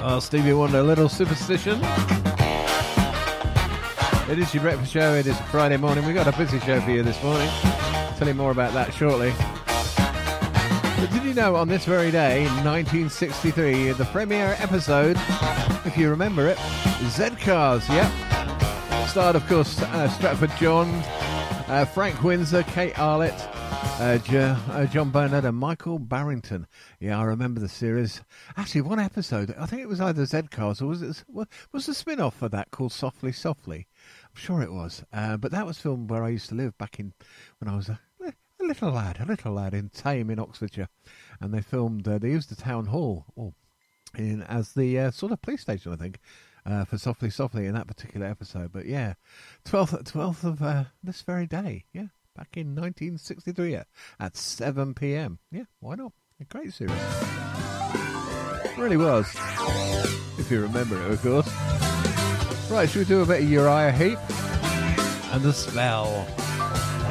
Oh, Stevie Wonder, a little superstition. It is your breakfast show. It is a Friday morning. We've got a busy show for you this morning. I'll tell you more about that shortly. But did you know on this very day, 1963, the premiere episode, if you remember it, Z-Cars, yep. Starred, of course, Stratford John, Frank Windsor, Kate Arlett, John Bernard and Michael Barrington. Yeah, I remember the series. Actually, one episode, I think it was either Z-Cars or was the spin-off for that called Softly Softly? I'm sure it was. But that was filmed where I used to live back in when I was a little lad in Thame in Oxfordshire. And they filmed, they used the town hall as the sort of police station, I think, for Softly Softly in that particular episode. But yeah, 12th of this very day, yeah. Back in 1963 at 7 p.m. Yeah, why not? A great series. It really was. If you remember it, of course. Right, should we do a bit of Uriah Heep? And The Spell.